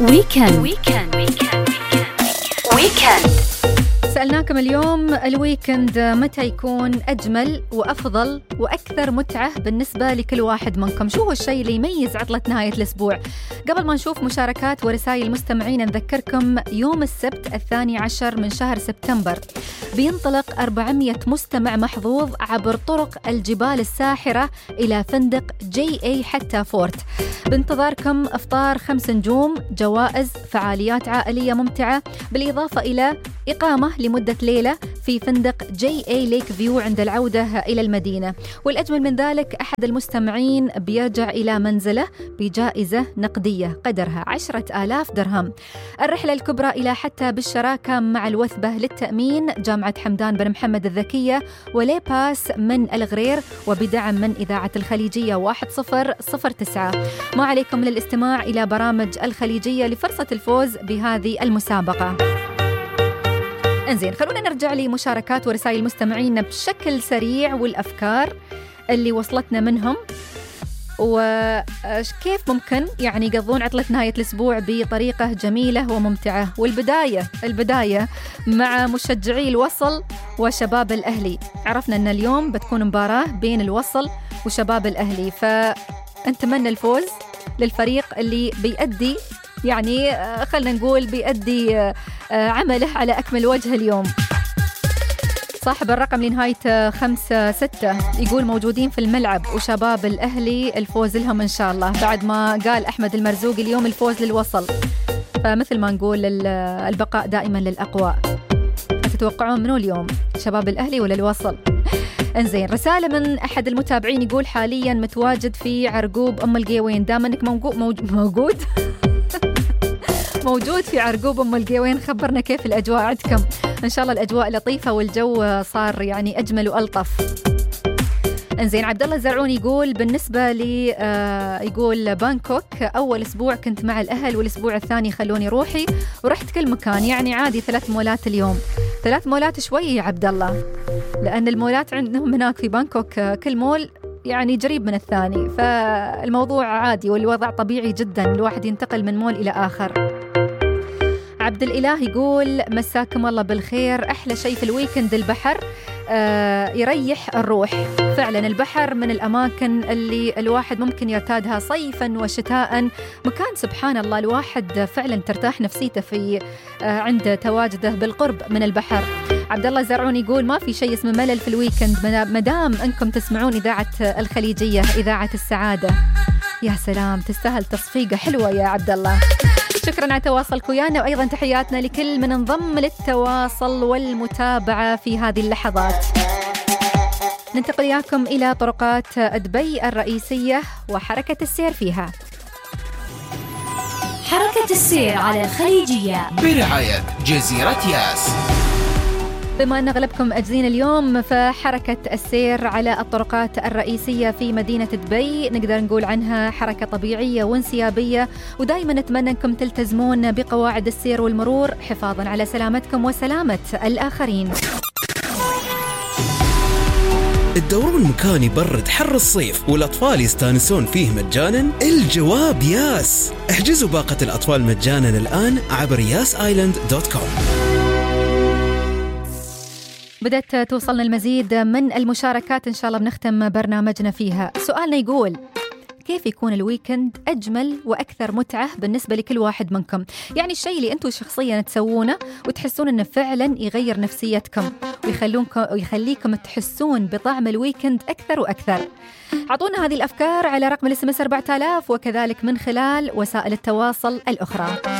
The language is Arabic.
ويكند. سألناكم اليوم الويكند متى يكون أجمل وأفضل وأكثر متعة بالنسبة لكل واحد منكم؟ شو هو الشيء اللي يميز عطلة نهاية الأسبوع؟ قبل ما نشوف مشاركات ورسائل المستمعين نذكركم يوم السبت 12 من شهر سبتمبر بينطلق 400 مستمع محظوظ عبر طرق الجبال الساحرة إلى فندق JA حتى فورت. بانتظاركم إفطار 5 نجوم، جوائز، فعاليات عائلية ممتعة، بالإضافة إلى إقامة لمدة ليلة في فندق JA ليك فيو عند العودة إلى المدينة. والأجمل من ذلك أحد المستمعين بيرجع إلى منزله بجائزة نقدية قدرها 10,000 درهم. الرحلة الكبرى إلى حتى بالشراكة مع الوثبة للتأمين جامعة حمدان بن محمد الذكية ولي باس من الغرير وبدعم من إذاعة الخليجية 1009. ما عليكم للاستماع إلى برامج الخليجية لفرصة الفوز بهذه المسابقة. انزين، خلونا نرجع لمشاركات ورسائل المستمعين بشكل سريع والأفكار اللي وصلتنا منهم، وكيف ممكن يعني يقضون عطلة نهاية الأسبوع بطريقة جميلة وممتعة. والبداية مع مشجعي الوصل وشباب الأهلي. عرفنا أن اليوم بتكون مباراة بين الوصل وشباب الأهلي، فنتمنى الفوز للفريق اللي بيأدي يعني خلنا نقول بيأدي عمله على أكمل وجه اليوم. صاحب الرقم لنهاية 56 يقول موجودين في الملعب وشباب الأهلي الفوز لهم إن شاء الله، بعد ما قال أحمد المرزوقي اليوم الفوز للوصل، فمثل ما نقول البقاء دائما للأقوى. تتوقعون منو اليوم، شباب الأهلي ولا الوصل؟ انزين، رسالة من أحد المتابعين يقول حاليا متواجد في عرقوب أم القيوين. دام أنك موجود في عرقوب أم القيوين، خبرنا كيف الأجواء عندكم. إن شاء الله الأجواء لطيفة والجو صار يعني أجمل وألطف. انزين، عبد الله الزرعوني يقول بالنسبة لي يقول بانكوك أول أسبوع كنت مع الأهل، والأسبوع الثاني خلوني روحي ورحت كل مكان، يعني عادي 3 مولات اليوم. 3 مولات شوية يا عبد الله، لأن المولات عندهم هناك في بانكوك كل مول يعني قريب من الثاني، فالموضوع عادي والوضع طبيعي جدا، الواحد ينتقل من مول إلى آخر. عبد الإله يقول مساكم الله بالخير، أحلى شيء في الويكند البحر، يريح الروح. فعلا البحر من الأماكن اللي الواحد ممكن يرتادها صيفا وشتاء، مكان سبحان الله الواحد فعلا ترتاح نفسيته في عند تواجده بالقرب من البحر. عبد الله زرعون يقول ما في شيء اسمه ملل في الويكند مدام أنكم تسمعون إذاعة الخليجية، إذاعة السعادة. يا سلام، تستاهل تصفيقة حلوة يا عبد الله. شكرا على تواصلك ويانا، وأيضا تحياتنا لكل من انضم للتواصل والمتابعة في هذه اللحظات. ننتقل إياكم إلى طرقات دبي الرئيسية وحركة السير فيها. حركة السير على الخليجية برعاية جزيرة ياس. بما أن أغلبكم أجزين اليوم، فحركة السير على الطرقات الرئيسية في مدينة دبي نقدر نقول عنها حركة طبيعية وانسيابية، ودائما نتمنى أنكم تلتزمون بقواعد السير والمرور حفاظا على سلامتكم وسلامة الآخرين. تدورون مكان يبرد حر الصيف والأطفال يستانسون فيه مجانا؟ الجواب ياس. احجزوا باقة الأطفال مجانا الآن عبر yasisland.com. بدأت توصلنا المزيد من المشاركات، إن شاء الله بنختم برنامجنا فيها. سؤالنا يقول كيف يكون الويكند أجمل وأكثر متعة بالنسبة لكل واحد منكم؟ يعني الشيء اللي أنتوا شخصيا تسوونه وتحسون أنه فعلا يغير نفسيتكم ويخليكم تحسون بطعم الويكند أكثر وأكثر. عطونا هذه الأفكار على رقم الSMS 4000 وكذلك من خلال وسائل التواصل الأخرى.